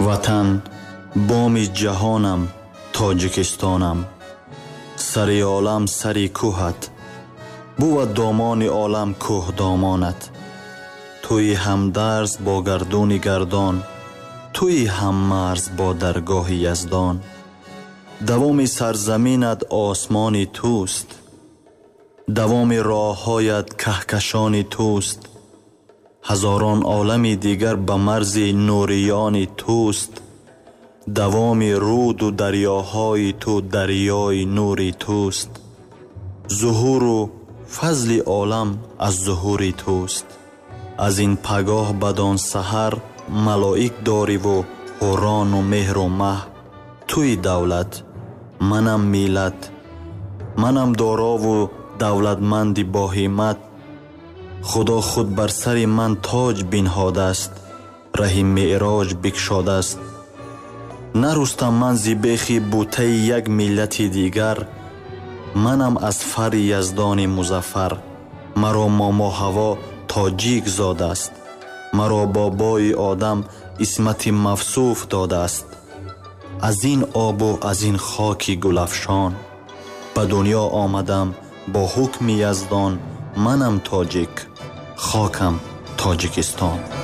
ватан боми ҷаҳонам тоҷикистонам. сари олам сари кӯҳат, бувад домони олам кӯҳдомонат. туи ҳамдарз бо гардуни гардон, туи ҳаммарз бо даргоҳи яздон. давоми сарзаминат осмони туст, давоми роҳҳоят каҳкашони туст. ҳазорон олами дигар ба марзи нуриёни туст. давоми руду дарёҳои ту дарёи нури туст. зуҳуру фазли олам аз зуҳури туст. аз ин пагоҳ бадон саҳар малоик дориву ҳурону меҳру маҳ. туи давлат, манам миллат, манам дорову давлатманди боҳимат. худо худ бар сари ман тоҷ бинҳодааст, раҳи меъроҷ бикшодааст. нарустам ман зибехи бутаи як миллати дигар, манам аз фари яздони музаффар. маро момо ҳаво тоҷик зодааст, маро бобои одам исмати мавсуф додааст. аз ин обу аз ин хоки гулафшон, ба дунё омадам бо ҳукми яздон. манам тоҷик, хокам тоҷикистон.